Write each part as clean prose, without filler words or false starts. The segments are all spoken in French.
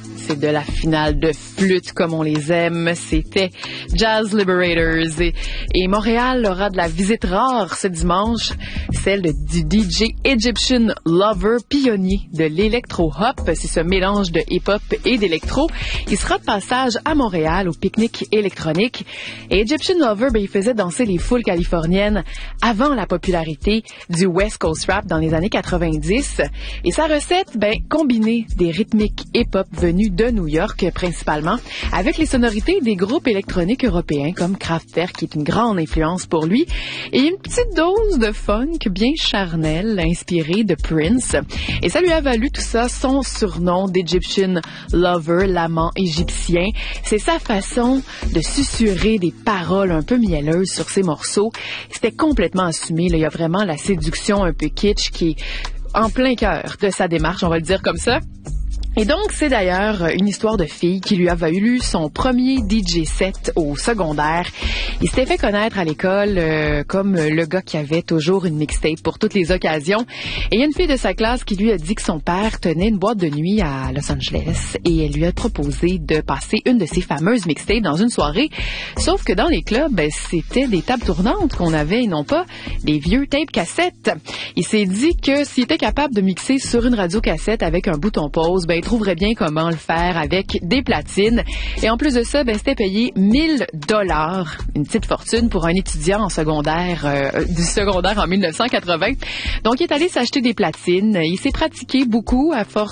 C'est de la finale de flûte comme on les aime. C'était Jazz Liberators. Et Montréal aura de la visite rare ce dimanche, celle du DJ Egyptian Lover, pionnier de l'électro-hop. C'est ce mélange de hip-hop et d'électro. Il sera de passage à Montréal au pique-nique électronique. Et Egyptian Lover, il faisait danser les foules californiennes avant la popularité du West Coast Rap dans les années 90. Et sa recette, combiner des rythmiques hip-hop venus de New York principalement, avec les sonorités des groupes électroniques européens comme Kraftwerk, qui est une grande influence pour lui, et une petite dose de funk bien charnelle, inspirée de Prince. Et ça lui a valu tout ça son surnom d'Egyptian Lover, l'amant égyptien. C'est sa façon de susurrer des paroles un peu mielleuses sur ses morceaux. C'était complètement assumé. Là. Il y a vraiment la séduction un peu kitsch qui est en plein cœur de sa démarche, on va le dire comme ça. Et donc, c'est d'ailleurs une histoire de fille qui lui a valu son premier DJ set au secondaire. Il s'était fait connaître à l'école comme le gars qui avait toujours une mixtape pour toutes les occasions. Et il y a une fille de sa classe qui lui a dit que son père tenait une boîte de nuit à Los Angeles et elle lui a proposé de passer une de ses fameuses mixtapes dans une soirée. Sauf que dans les clubs, c'était des tables tournantes qu'on avait et non pas des vieux tapes cassettes. Il s'est dit que s'il était capable de mixer sur une radio cassette avec un bouton pause, il trouverait bien comment le faire avec des platines. Et en plus de ça, c'était payé $1000, une petite fortune pour un étudiant en secondaire, du secondaire en 1980. Donc, il est allé s'acheter des platines. Il s'est pratiqué beaucoup afin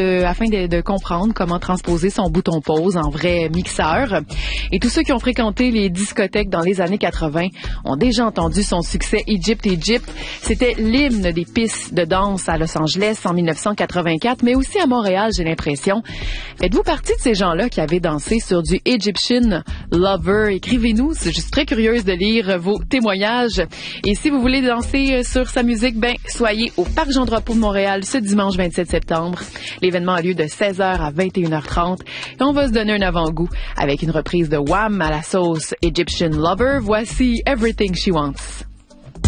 de comprendre comment transposer son bouton pause en vrai mixeur. Et tous ceux qui ont fréquenté les discothèques dans les années 80 ont déjà entendu son succès Egypt. C'était l'hymne des pistes de danse à Los Angeles en 1984, mais aussi à Montréal, j'ai l'impression. Faites-vous partie de ces gens-là qui avaient dansé sur du Egyptian Lover? Écrivez-nous, je suis très curieuse de lire vos témoignages. Et si vous voulez danser sur sa musique, soyez au Parc Jean-Drapeau de Montréal ce dimanche 27 septembre. L'événement a lieu de 16h à 21h30 et on va se donner un avant-goût avec une reprise de Wham à la sauce Egyptian Lover. Voici Everything She Wants.